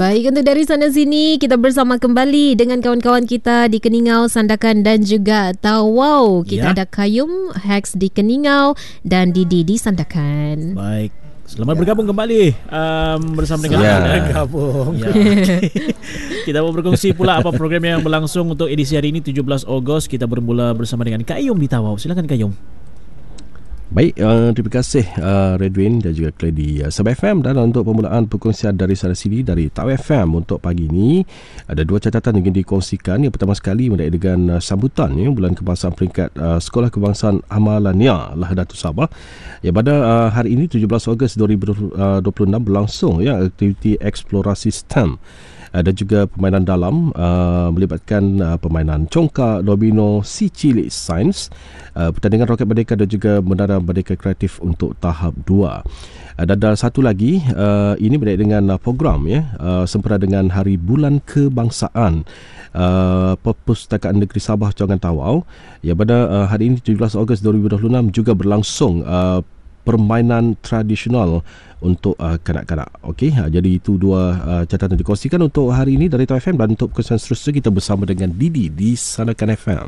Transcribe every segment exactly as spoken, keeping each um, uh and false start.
Baik, untuk dari sana sini kita bersama kembali dengan kawan-kawan kita di Keningau, Sandakan dan juga Tawau. Kita ya. ada Kayum Hex di Keningau dan Didi di Sandakan. Baik. Selamat ya. bergabung kembali um, bersama dengan ya. anda. Bergabung. Ya. Kita mau berkongsi pula apa program yang berlangsung untuk edisi hari ini tujuh belas Ogos. Kita bermula bersama dengan Kayum di Tawau. Silakan Kayum. Baik, uh, terima kasih uh, Redwin dan juga Clay di uh, Sabah F M. Dan untuk permulaan perkongsian dari sana sini dari Tawau F M untuk pagi ini, ada dua catatan yang ingin dikongsikan. Yang pertama sekali berkaitan dengan uh, sambutan ya, Bulan Kebangsaan peringkat uh, Sekolah Kebangsaan Amalania Lahadatul Sabah. Ya, pada uh, hari ini tujuh belas Ogos dua ribu dua puluh enam berlangsung ya aktiviti eksplorasi STEM. Ada juga permainan dalam uh, melibatkan uh, permainan congkak, domino, si cilik sains, uh, pertandingan roket merdeka dan juga menara merdeka kreatif untuk tahap dua. Uh, dan ada satu lagi, uh, ini berkaitan dengan uh, program ya, uh, sempena dengan Hari Bulan Kebangsaan uh, Perpustakaan Negeri Sabah Cawangan Tawau. Ya, pada uh, hari ini tujuh belas Ogos dua ribu dua puluh enam juga berlangsung uh, permainan tradisional untuk uh, kanak-kanak. Okey, ha, jadi itu dua uh, catatan dikongsikan untuk hari ini dari Tawau F M. Dan untuk kesan seterusnya kita bersama dengan Didi di Sandakan F M.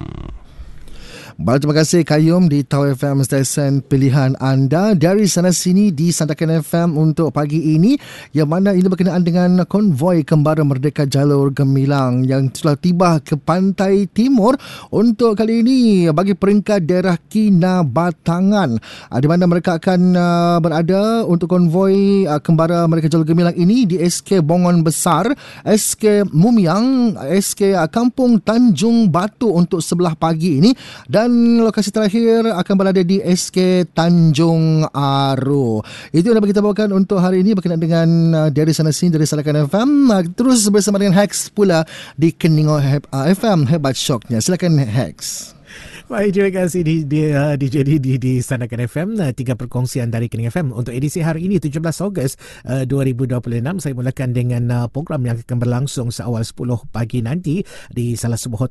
Baik, terima kasih Kayum di Tawau F M, stesen pilihan anda dari sana sini di Sandakan F M untuk pagi ini, yang mana ini berkenaan dengan konvoi Kembara Merdeka Jalur Gemilang yang telah tiba ke Pantai Timur untuk kali ini bagi peringkat daerah Kinabatangan, di mana mereka akan uh, berada untuk konvoi uh, Kembara Merdeka Jalur Gemilang ini di S K Bongon Besar, S K Mumiang, S K uh, Kampung Tanjung Batu untuk sebelah pagi ini. Dan Dan lokasi terakhir akan berada di S K Tanjung Aru. Itu yang dapat kita bawakan untuk hari ini berkenaan dengan uh, dari sana sini dari Sandakan F M. Uh, terus bersama dengan Hex pula di Keningau uh, F M, hebat shocknya. Silakan Hex. Baik, terima kasih di, di, uh, D J di, di, di Sandakan F M. uh, Tiga perkongsian dari Keningau F M untuk edisi hari ini tujuh belas Ogos uh, dua ribu dua puluh enam. Saya mulakan dengan uh, program yang akan berlangsung seawal sepuluh pagi nanti di salah sebuah hotel